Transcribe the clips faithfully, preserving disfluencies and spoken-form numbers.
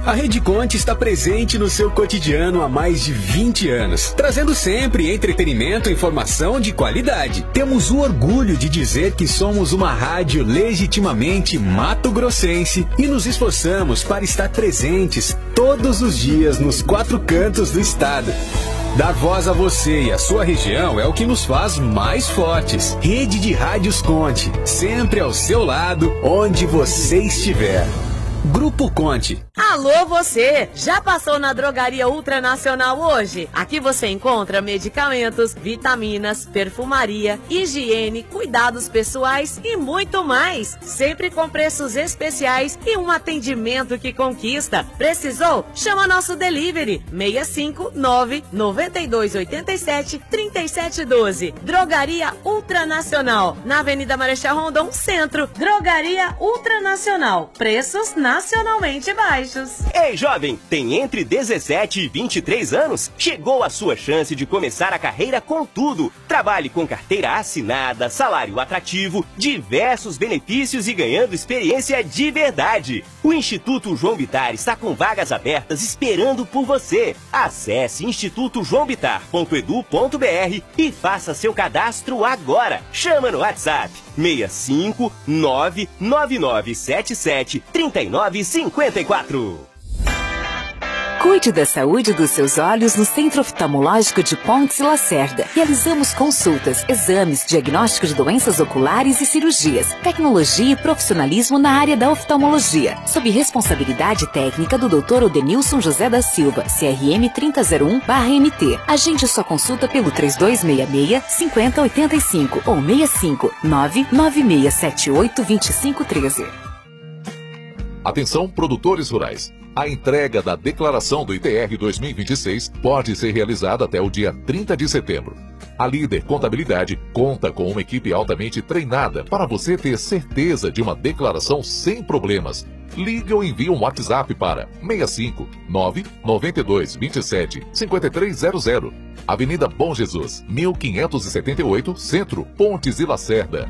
A Rede Conte está presente no seu cotidiano há mais de vinte anos, trazendo sempre entretenimento e informação de qualidade. Temos o orgulho de dizer que somos uma rádio legitimamente mato-grossense e nos esforçamos para estar presentes todos os dias nos quatro cantos do estado. Dar voz a você e a sua região é o que nos faz mais fortes. Rede de Rádios Conte, sempre ao seu lado, onde você estiver. Grupo Conte. Alô você, já passou na Drogaria Ultranacional hoje? Aqui você encontra medicamentos, vitaminas, perfumaria, higiene, cuidados pessoais e muito mais. Sempre com preços especiais e um atendimento que conquista. Precisou? Chama nosso delivery seis cinco nove, nove dois oito sete, três sete um dois. Drogaria Ultranacional, na Avenida Marechal Rondon, Centro. Drogaria Ultranacional, preços nacionalmente baixos. Ei, jovem, tem entre dezessete e vinte e três anos? Chegou a sua chance de começar a carreira com tudo. Trabalhe com carteira assinada, salário atrativo, diversos benefícios e ganhando experiência de verdade. O Instituto João Bittar está com vagas abertas esperando por você. Acesse instituto joão bittar ponto edu ponto br e faça seu cadastro agora. Chama no WhatsApp seis cinco nove, nove nove sete sete, três nove cinco quatro. Cuide da saúde dos seus olhos no Centro Oftalmológico de Pontes e Lacerda. Realizamos consultas, exames, diagnóstico de doenças oculares e cirurgias, tecnologia e profissionalismo na área da oftalmologia, sob responsabilidade técnica do doutor Odenilson José da Silva, C R M trinta zero um barra M T. Agende sua consulta pelo três dois seis seis, cinco zero oito cinco ou seis cinco nove, nove seis sete oito, dois cinco um três. Atenção, produtores rurais. A entrega da declaração do I T R dois mil e vinte e seis pode ser realizada até o dia trinta de setembro. A Líder Contabilidade conta com uma equipe altamente treinada para você ter certeza de uma declaração sem problemas. Ligue ou envie um WhatsApp para seis cinco nove, nove dois dois sete, cinco três zero zero. Avenida Bom Jesus, mil quinhentos e setenta e oito, Centro, Pontes e Lacerda.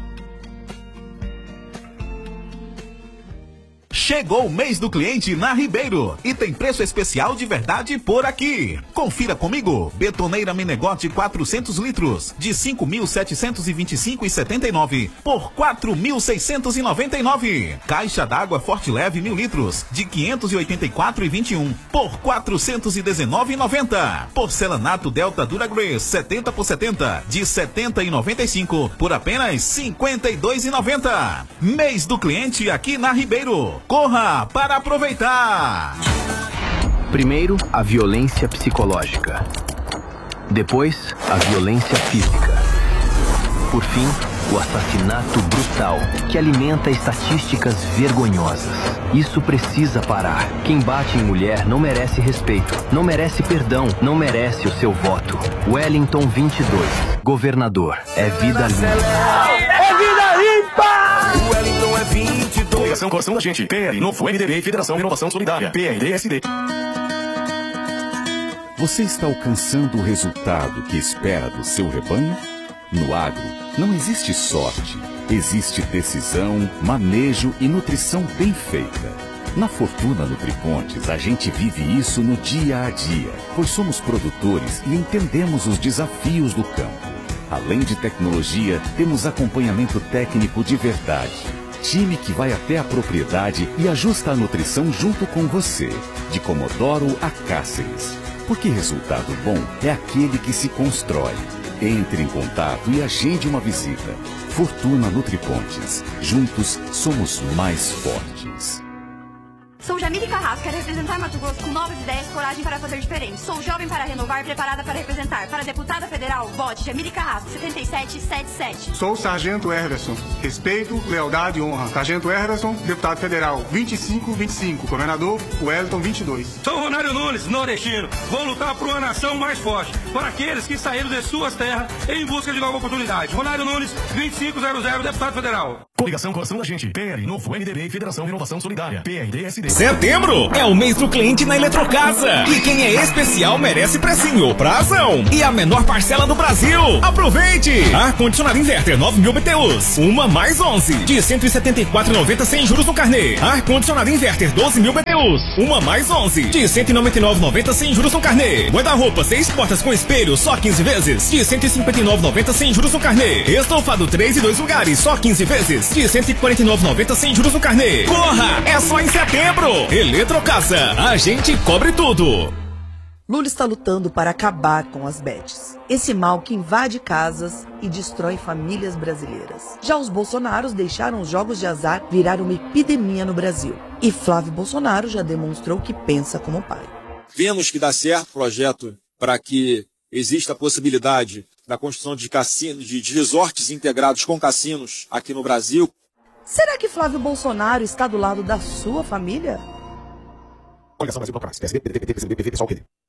Chegou o mês do cliente na Ribeiro e tem preço especial de verdade por aqui. Confira comigo. Betoneira Menegote quatrocentos litros de cinco mil setecentos e vinte e cinco reais e setenta e nove centavos por quatro mil seiscentos e noventa e nove reais. Caixa d'água Forte Leve mil litros de quinhentos e oitenta e quatro reais e vinte e um centavos por quatrocentos e dezenove reais e noventa centavos. Porcelanato Delta Dura Grace setenta por setenta de setenta e noventa e cinco centavos por apenas cinquenta e dois reais e noventa centavos. Mês do cliente aqui na Ribeiro. Corra para aproveitar! Primeiro, a violência psicológica. Depois, a violência física. Por fim, o assassinato brutal, que alimenta estatísticas vergonhosas. Isso precisa parar. Quem bate em mulher não merece respeito, não merece perdão, não merece o seu voto. Wellington vinte e dois, governador. É vida limpa. É vida limpa! O Wellington é vinte e dois. Ligação Coração da Gente. P L, Novo M D B, Federação Renovação Solidária. P R D S D. Você está alcançando o resultado que espera do seu rebanho? No agro, não existe sorte. Existe decisão, manejo e nutrição bem feita. Na Fortuna Nutripontes, a gente vive isso no dia a dia, pois somos produtores e entendemos os desafios do campo. Além de tecnologia, temos acompanhamento técnico de verdade. Time que vai até a propriedade e ajusta a nutrição junto com você. De Comodoro a Cáceres. Porque resultado bom é aquele que se constrói. Entre em contato e agende uma visita. Fortuna Nutripontes. Juntos somos mais fortes. Sou Jamile Carrasco, quero representar Mato Grosso com novas ideias, coragem para fazer diferente. Sou jovem para renovar, preparada para representar. Para deputada federal, vote Jamile Carrasco, setenta e sete setenta e sete. Sou Sargento Herderson. Respeito, lealdade e honra. Sargento Herderson, deputado federal, vinte e cinco vinte e cinco. Governador, Wellington vinte e dois. Sou Ronário Nunes, nordestino. Vou lutar por uma nação mais forte. Para aqueles que saíram de suas terras em busca de nova oportunidade. Ronário Nunes, vinte e cinco zero zero, deputado federal. Coligação Coração da Gente, P L, Novo M D B e Federação Renovação Solidária, P R D S D. Setembro é o mês do cliente na Eletrocasa. E quem é especial merece precinho, prazão. E a menor parcela do Brasil. Aproveite! Ar-condicionado inverter nove mil B T Us, uma mais onze, de cento e setenta e quatro reais e noventa centavos sem juros no carnê. Ar-condicionado inverter doze mil B T Us, uma mais onze, de cento e noventa e nove reais e noventa centavos sem juros no carnê. Guarda-roupa seis portas com espelho, só quinze vezes, de cento e cinquenta e nove reais e noventa centavos sem juros no carnê. Estofado três e dois lugares, só quinze vezes, de cento e quarenta e nove reais e noventa centavos sem juros no carnê. Corra! É só em setembro! Eletrocasa, a gente cobre tudo! Lula está lutando para acabar com as bets. Esse mal que invade casas e destrói famílias brasileiras. Já os bolsonaros deixaram os jogos de azar virar uma epidemia no Brasil. E Flávio Bolsonaro já demonstrou que pensa como pai. Vemos que dá certo o projeto para que exista a possibilidade da construção de cassinos, de resorts integrados com cassinos aqui no Brasil. Será que Flávio Bolsonaro está do lado da sua família? Coligação Brasil Democrática, P S D, P D T, P C B, P V, P S O L, P D.